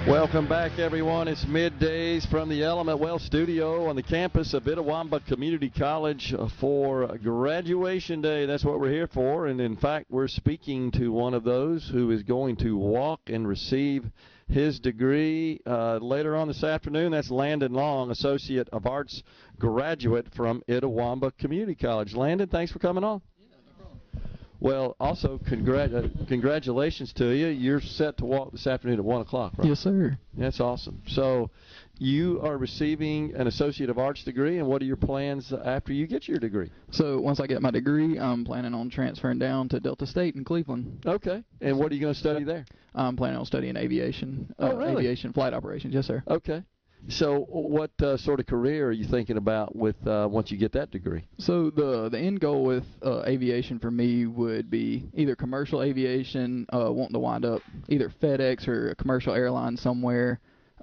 Welcome back, everyone. It's middays from the Element Wealth Studio on the campus of Itawamba Community College for graduation day. That's what we're here for. And, in fact, we're speaking to one of those who is going to walk and receive his degree later on this afternoon. That's Landon Long, Associate of Arts graduate from Itawamba Community College. Landon, thanks for coming on. Well, also, congratulations to you. You're set to walk this afternoon at 1 o'clock, right? Yes, sir. That's awesome. So you are receiving an Associate of Arts degree, and what are your plans after you get your degree? So once I get my degree, I'm planning on transferring down to Delta State in Cleveland. Okay. And what are you going to study there? I'm planning on studying aviation. Oh, really? Aviation flight operations. Yes, sir. Okay. So what sort of career are you thinking about with once you get that degree? So the end goal with aviation for me would be either commercial aviation, wanting to wind up either FedEx or a commercial airline somewhere.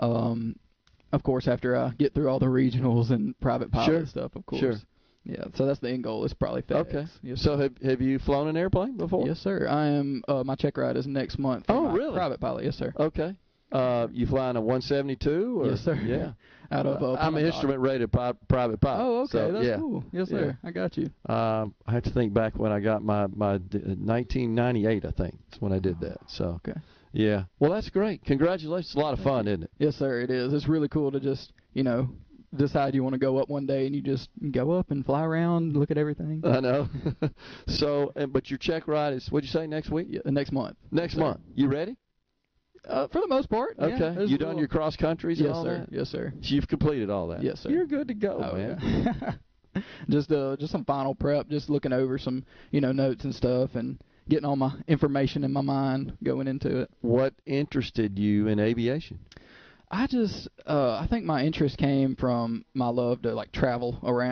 Of course, after I get through all the regionals and private pilot stuff, of course. Sure. Yeah, so that's the end goal. It's probably FedEx. Okay. Yes, so have you flown an airplane before? Yes, sir. I am. My check ride is next month. Oh, my really? Private pilot. Yes, sir. Okay. You flying a 172? Or? Yes, sir. Yeah. Out of I'm an instrument-rated private pilot. Oh, okay. So, That's cool. Yes, sir. I got you. I have to think back when I got my 1998, I think. That's when I did that. So, okay. Yeah. Well, that's great. Congratulations. It's a lot of fun, isn't it? Yes, sir, it is. It's really cool to just, decide you want to go up one day and you just go up and fly around, look at everything. I know. So, but your check ride is, what'd you say, next week? Yeah, next month. Next month. You ready? For the most part. Okay. Yeah, You done your cross countries and all that? Yes, sir. So you've completed all that? Yes, sir. You're good to go, man. Yeah. Just some final prep, just looking over some, notes and stuff and getting all my information in my mind going into it. What interested you in aviation? I think my interest came from my love to travel around.